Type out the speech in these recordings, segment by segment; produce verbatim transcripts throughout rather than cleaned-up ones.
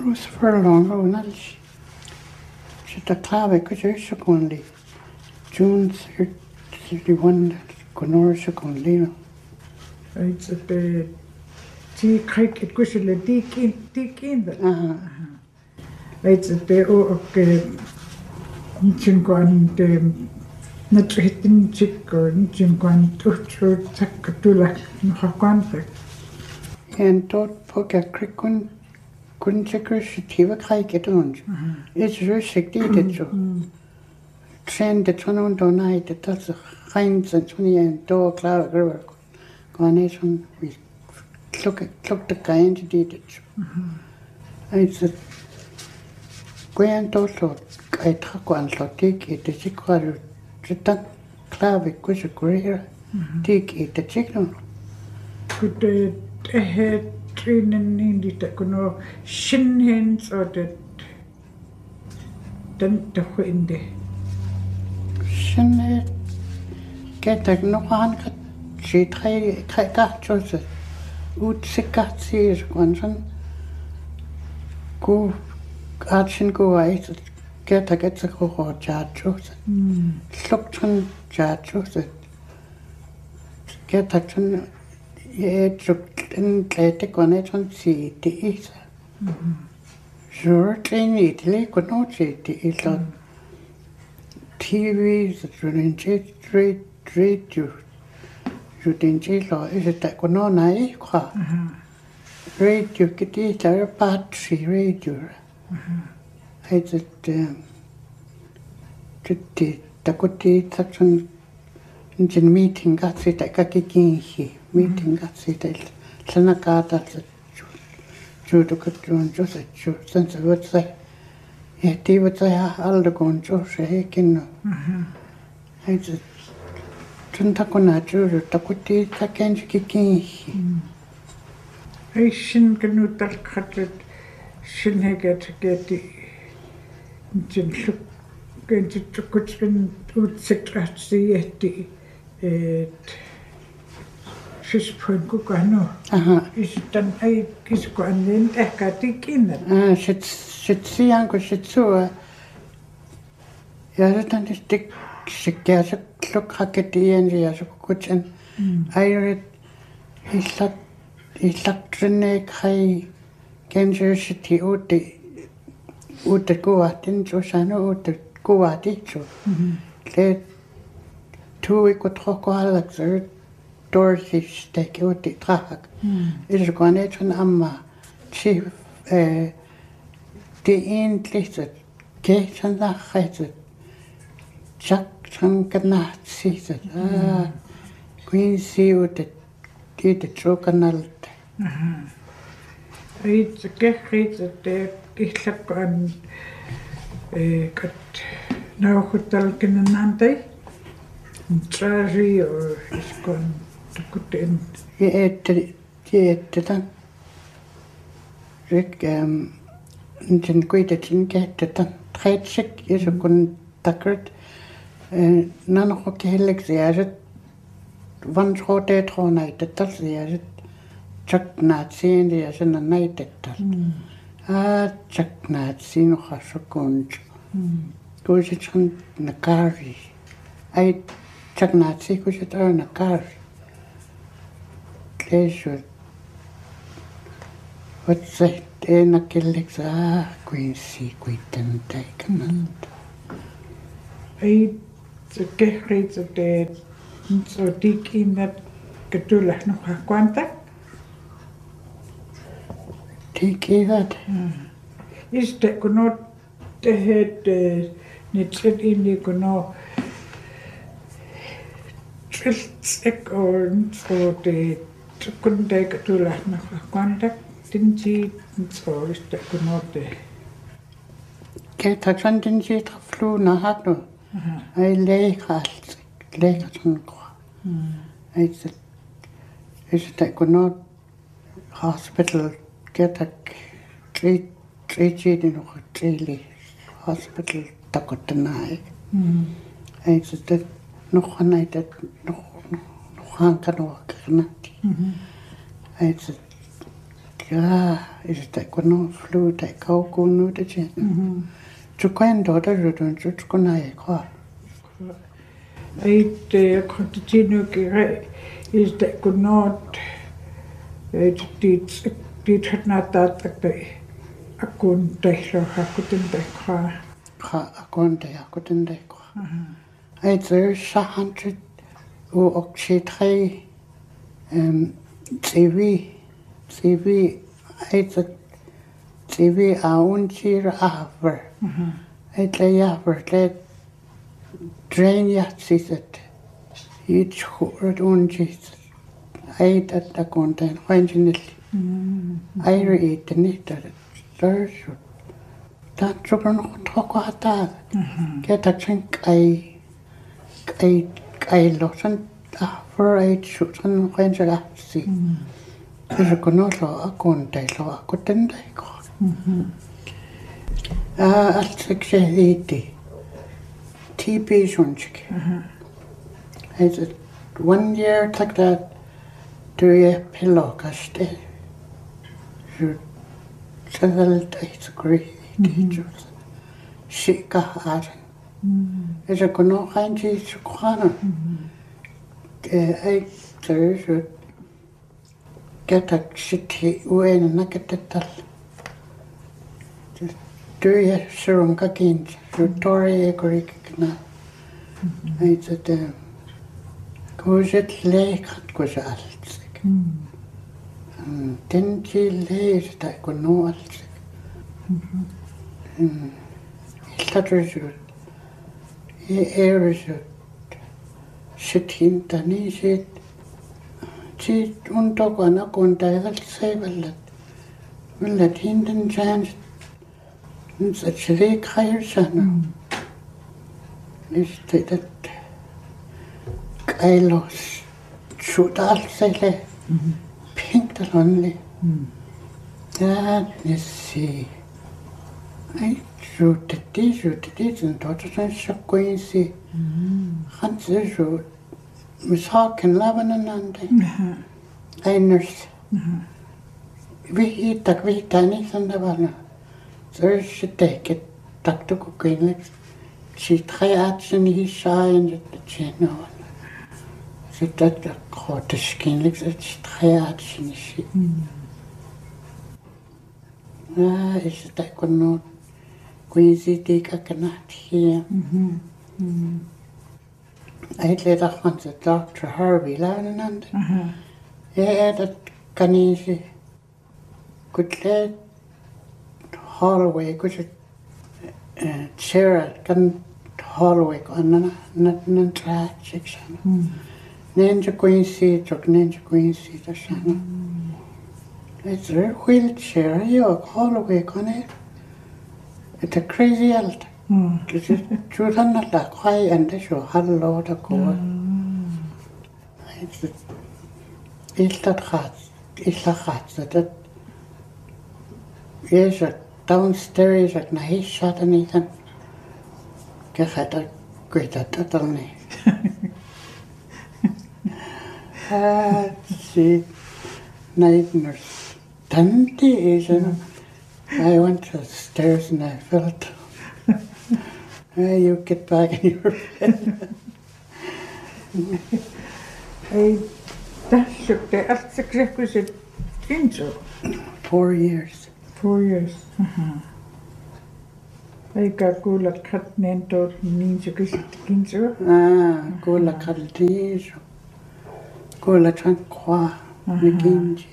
Bruce Furlong, oh, nalsh. Shita clave, kush only. June thirty-one, Conor Shakonli. It's a bit. Tea cake, it goes a dick in, dick in the. Uh-huh. It's a bit okay. Chinquan, the not hitting chick or Chinquan to church, to like Haquan. And thought poke a crickun couldn't check her shitiva cake at lunch. It's rushik did it so. Trend the ton on night, the touch of hinds and twenty and door cloud river. Carnation, we look at clock the kind did it. I said, Grand also, I took one so take it, the chick water, the duck clavic was a greater. Take it, the chicken. Could a head training in the Tacono shin hands or the dent the windy. Shin get a no one cut. She tried got Joseph. Would sick got seers one go action go out get a get a go or jar Joseph. Looked on jar Joseph. Get a ton yet looked and let on it on see the east. Sure, train Italy could not see the east on T Vs running jet trade trade you. You didn't see law is it that no night qua radio get it a battery radio. I just um the the good section in meeting got it like a kicking he meeting got it Sanakata Judo could join Joseph since I would say yeah they would say all the gun Joseph Hakin I just Tuntakuna Juru, Takuti, Takanji Kiki. I shin canutal cutlet, shin get to get the Jim look into Tukuchin, would sit at the at the fish point cookano. Uh-huh. Is done I kiss go and then ekatik in it. Ah, should should see Uncle should so. Yeah, that is stick. She gets a clock hackety and she has a kitchen. I read his luck, his luck, Trene, Kai, Kansas City, Ute, Ute go at in Josano, Ute go at each. Let two we could talk all like the Dorothy steak, Ute track. It's gone at an amma, chief, the end listed, Kate and the heighted. Jack Chankanat sees it. Ah, Queen see what it did the chocanal. It's a get reads at the Gislak and cut now hotel can an ante. Treasury or is gone to put in. He ate it, he ate it. Rick, um, and quite a chin get it. Trade sick is a good tuckered. None of the helix there, one short eight whole night at us there, Chuck Nazi and the as in a night at us. Ah, Chuck Nazi no has a conch. Goes it on the car. I Chuck Nazi goes it on a car. Pleasure. What's that? In a helix, ah, Queen C. Quit and taken. I the get reads at the so dig in that Catula no Haquanta. Take that. Is that could not the head knitted in the cono trick or so the couldn't take a tula no Haquanta. Didn't she so is that could not the Get a chanting sheet of flu na hatno. I lay cast, lay at one. I said, is it that could not hospital get a treat, treat cheat in a daily hospital, Takot deny. I said, that no one I did, no, no one can walk. I said, Ja, is det kun flu det kau kunu det chen. Mhm. Tu kan do der rudun tu kun ai kha. Ai te kontinu ki is det kun not et dit dit hat na tat te akun te so hakuten te kha. Kha akun te hakuten te kha. Ai tser sahantre u okchi tre em T V T V it's a T V aun chir aver. It lay aver let drain yat sit. Each hurt un chis. I that the content when I read the need that there's that children talk about that. Get a drink I I I lost for eight shoots and when you see. Is a connoisseur a conte lo a cotende. Ah, al sexuality. T P shunchik. It's a one year like that. Do you pillow caste? You several days agree. Teachers. Shika aran. Is a conno hanji sukwana. I should get a shitty way and knock at the tal. Do you serum kakins? You Tory agree. I said, goes it lake at goes alt. Then she lays that go no alt. Stutters you. He airs you. Shitting the knee shit. She won't talk on a contact, say, well, let well, let him chance. Such a big higher son. Is that I lost. Shoot all say, pink the only. That is see. I shoot the tea, shoot the tea, and daughters and shock going see. Hans is shoot. Miss Hawk in Lebanon and I nurse. We eat the great tennis and the one. So she take it, tuck to cooking. She try action, he shy and the channel. She took the quarter skin, like she try action. She. Ah, is that good note? Queasy take a cannot here. I later on the doctor Harvey Lanand. Yeah, that can easy. Good lad Holloway, good chair can Holloway on nothing track section. Ninja Queen seat or Ninja Queen seat or something. It's a wheelchair, you Holloway on it. It's a crazy old. Children are like quiet and they show had a lot of go. It's it's that hat, it's a hat that yes, downstairs at night shot and anything. Get at a great at that only. Ah, see, night nurse. Tanti is I went to the stairs and I felt. Hey, you get back in your bed. Hey, that's the that's exactly it. Four years. Four years. Uh-huh. I got go like cut nento ninja kinjo. Ah, go la caldijo. Go la tranqua. McKinsey.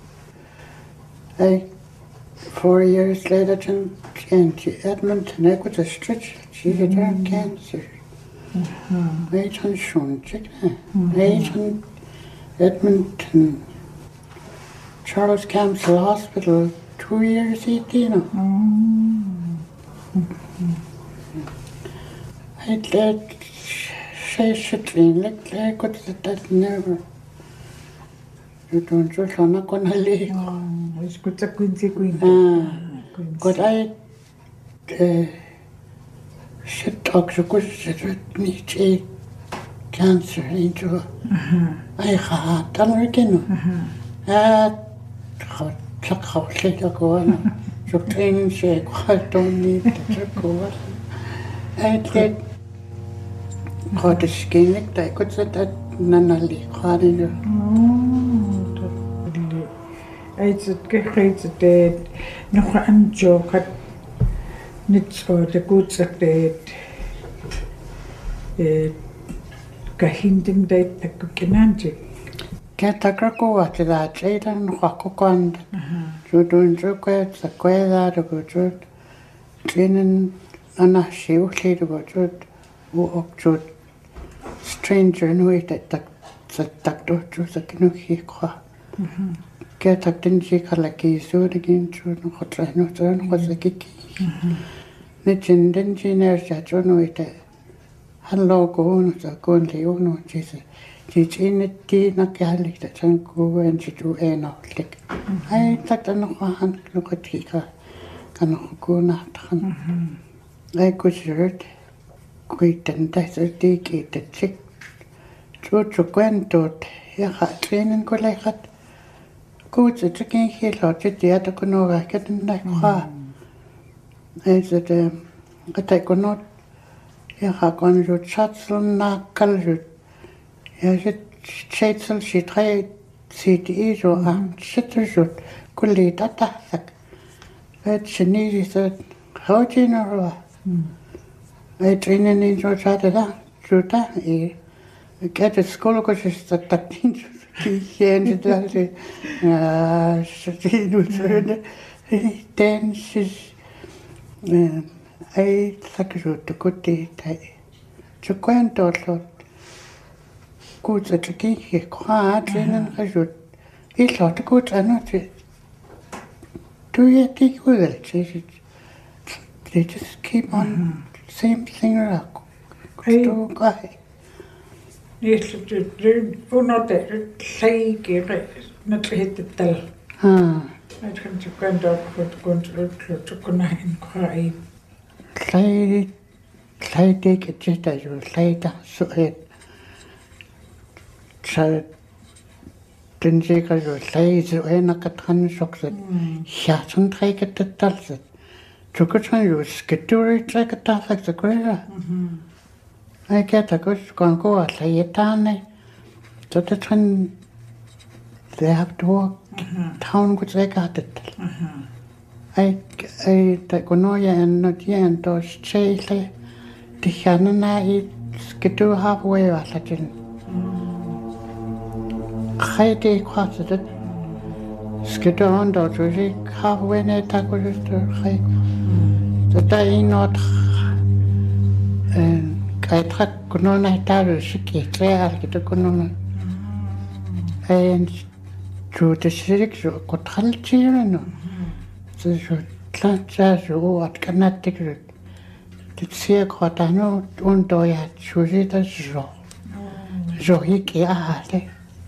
I four years later, and Edmonton, I got a stretch. She had had cancer. I had shown chicken. I had Edmonton, Charles Council Hospital, two years, eighteen. I let say shitting, like I got that never. You don't just want to go and leave. It's good to Quincy Queen. Ah, but I shit talk so good that needs a cancer into I had done again. Ah, hot tlaqarlilakuna suktin se qatonni tatsukuwa aitet qotiskinnik taikutsat nanalli qaaninu aitet kehritset noqa anjoqat nitso takutsatteet e kahintin dait takkinantik Ketakrakuwa tila tseita nuqaqqukanda sutun tsukwet sakweda tukutut tinin anahsiullitukutut uoktut stranger nuita tak taktutu sakinukhiqqa ketaktin sikalakisuudikin tsuun qotrahnuutsuun qosakiki nitsin sinersiatunuita hallokuunu sakunliunu chisa Chichinetti nakkihallikta sankuuen situ eenaullik. Ai tatanoqahan luqatika kanoqkuunartahan. Ai kusirt kuitan tasati kiitatsik. Tuutsukuentut yaqa trinin kuleqat. Kuutsutikin hiilortit yatakunuurakatan nakqa. Ai sate qataikunut yaqa konjut satslun naakkalsut Ja sit seitsel sitre sit i so an sitrusut kulli tatahsak. Et sinisi så hautinarua. Et trinen in so satela suta i get skolokosista tatin ki hende dalse ja sinu sønne den sis ai sakjut kutti tai. Så kwentollot kuutsatiki qaatlinen qasut illorta kuutsanuti tuyati kuudelti they just keep on same thing around kustu kai niillut unote saikire natrihitettal ah at kan tukandorput kuntrut kunahin qai sai sai teketita ju saita suet sa den sikkert jo leise en og katran sokset ja sådan trækker det dalset du kan sådan jo skedure trækker der faktisk gøre jeg kan da godt gå gå og lege tane så det sådan det har du taun godt trækker det jeg jeg der går når jeg når de er en dos tjæle det kan nej skedure har hvor jeg var sådan Khayde khwatsat skidon do tuji khawene takulister khay tata inot en kaitrak kunona taru shiki trear kitu kunona en chu de sirik jo kothalchirano so jo tlancha jo at kanatik det ser khotano undo ya chuji da jo jo hiki ahale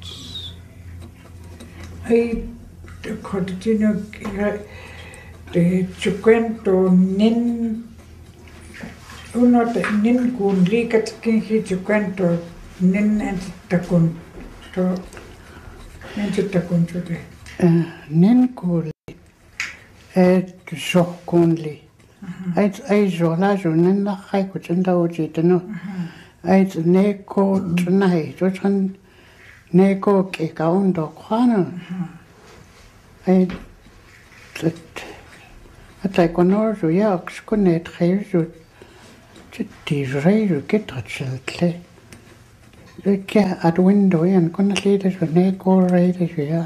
Ai koditino de chukwento nin uno de nin kun likat kinhi chukwento nin antitakun to antitakun to de nin kun et shokunli ait ai jola jonen la khai kuchenda ujitano ait neko tnai to chan Neko ke kaundo kwana. Ai tet atai konor jo ya skone treju. Ti reju ke tacheltle. Ke at window yan kona lede jo neko reju jo ya.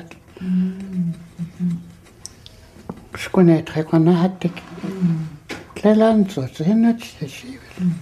Skone tre kona hatik. Klelan so senat se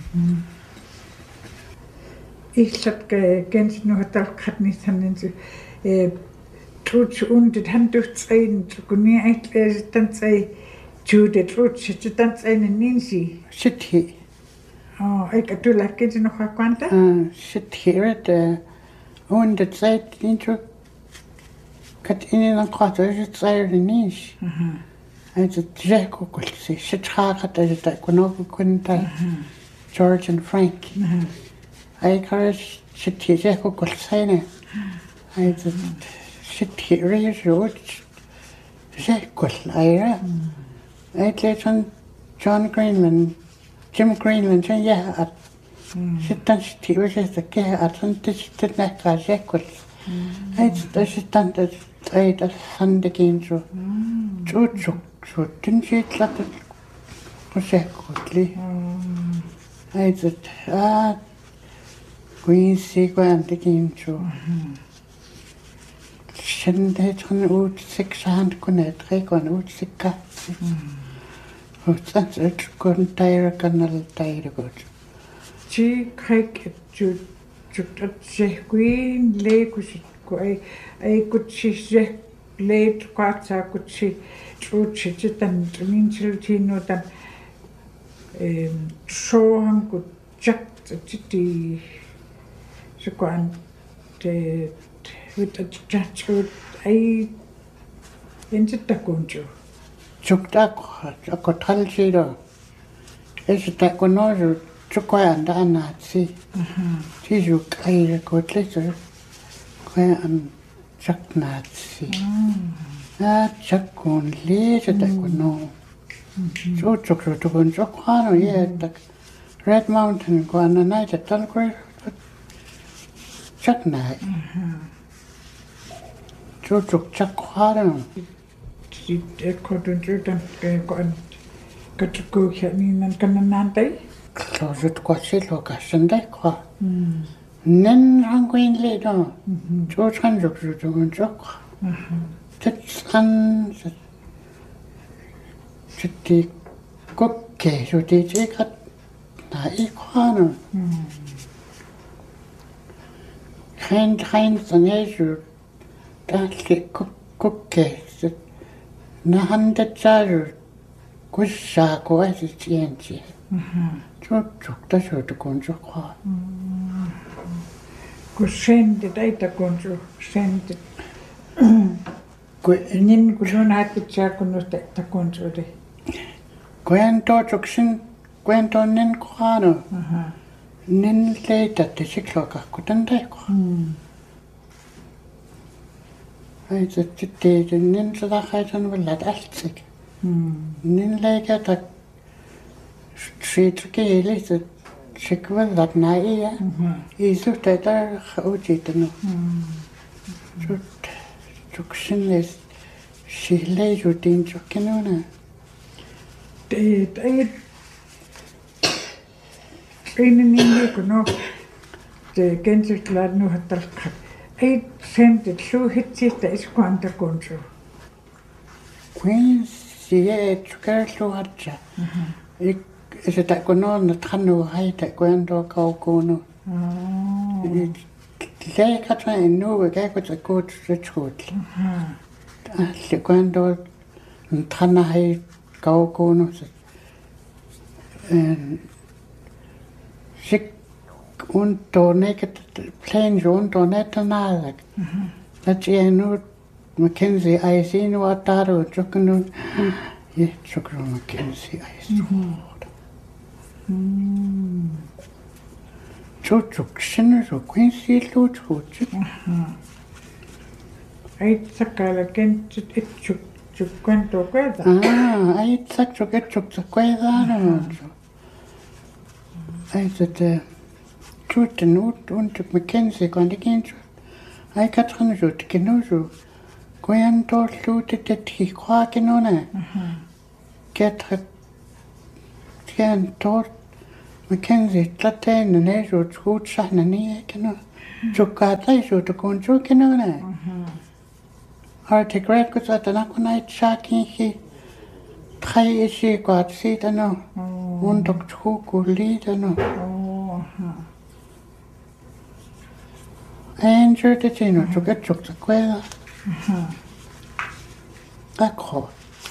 Illat gens nu hatal khatni sanen su e truts und han duftsain kuni ait tan tsai jude truts tan tsai ninsi sithi oh ai ka tu la gens nu ha kwanta ah sithi ret und det seit intro kat in en kwato het tsai ninsi aha ai het jeko kulsi sitra kat het kono kunta George and Frank I courage sit here go sign I sit here road sekkul aira. Eitleton John Greenland, Jim Greenland sen jää at. Sitten sitten yhdessä kehä at sen sitten näkää sekkul. Eit sitten ei tässä sandekin su. Tsutsuk suutin siitä latat kun sekkutli. Eit a kuinsi kun tekin su. Sen teethän uutsiksahan kun ne treikon uutsikkaatsi. Mutta se kun taira kannalla tairukut. Chi kaikki ju ju se kuin leikusit kun ei ei kutsi se leit katsaa kutsi uutsi sitten niin siltiin noita sohan kun chat sitten se kun te Mutta chat ei en sitten kunju. Chukta ko talsido. Esita ko noru chukoyan da anatsi. Si juk ai ko tleso. Ko an chaknatsi. Ah chakun le sita ko no. So chukro to kun chokwano ye tak Red Mountain ko ananaita talko chaknai. Chuk chakwaran. Sitten kodun juutan kun katsukuukia niin on kannan tai. Kloset kwasilo kasende kwa. Nen ranguin ledo. Chutran juk jutun juk. Tetsan Chitti kokke juti chikat na ikwano. Kein kein saneju. Tälle kokke Nahanda tsaru kushaa kuwasi tsienchi. Chuk tashutu kunju kwa. Kun sentit, ei takunju sentit. Niin kun on hättytsää kun on takunju. Kuen tochuksin, kuen tonnen kuhano. Nin leitatte sikloka kuten teikua. Ai sitten nin sada haitan vellat altsik. Nin leikata siitkieli se sikvellat näiä. Isu tätä uutitanu. Sut tuksinnes sille jutin chokkenuna. Teet ei ei niin kuin no te kensiklad nu hattarka. Ei sentit suuhit siitä iskuanta kunsu. Kuin sie tsukerluatsa. Sitä kun on tannu haita kun tuo kaukuunu. Leikat vain nuve käykö se kuutsu tsuutli. Alli kun tuo tanna hai kaukuunu. Sik unto neket plain unto netta nalak. Dat je nu Mackenzie ai sinu ataru chukunu. Ye chukru Mackenzie ai sinu. Chuchuk shinru quincy luchuk. Ei sakala kentit itchuk chukkanto kweda. Ah, ai sakchuk itchuk kweda no. Ai te Chuten ut untuk Mackenzie kondikin. Ai katran jut kinuju. Koyan to lutet et hikwa kinone. Ketre Tien to Mackenzie tlaten ne jut gut sahna ni kino. Chukata jut kun chukinone. Artigret kusatana kunait shakin hi. Trai ishi kwat sitano. Untuk chuku lidano. Angel de Tino took a chuk to quella. That call.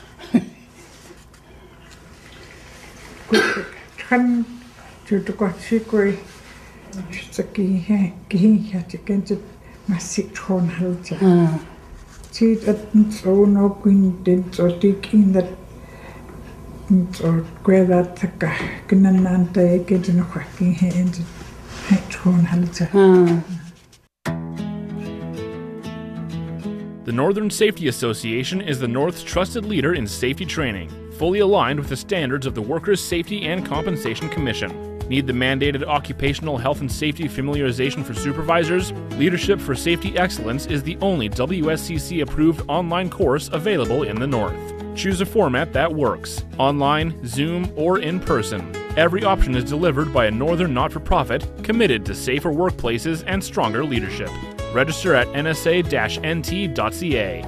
Kan juutu kohti kui se kihi kihi ja kentit massit hon halja. Siitä että so no kuin den so tikin that so quella taka kinan anta kentit no kwakin he entit hon halja. The Northern Safety Association is the North's trusted leader in safety training, fully aligned with the standards of the Workers' Safety and Compensation Commission. Need the mandated occupational health and safety familiarization for supervisors? Leadership for Safety Excellence is the only W S C C-approved online course available in the North. Choose a format that works, online, Zoom, or in person. Every option is delivered by a Northern not-for-profit committed to safer workplaces and stronger leadership. Register at N S A N T dot C A.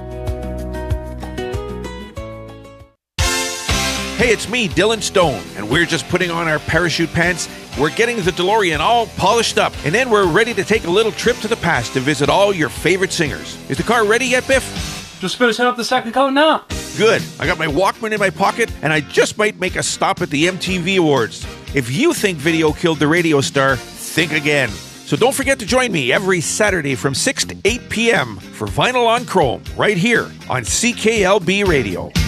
Hey, it's me, Dylan Stone, and we're just putting on our parachute pants. We're getting the DeLorean all polished up, and then we're ready to take a little trip to the past to visit all your favorite singers. Is the car ready yet, Biff? Just finishing up the second coat now. Good. I got my Walkman in my pocket, and I just might make a stop at the M T V Awards. If you think video killed the radio star, think again. So don't forget to join me every Saturday from six to eight p.m. for Vinyl on Chrome, right here on C K L B Radio.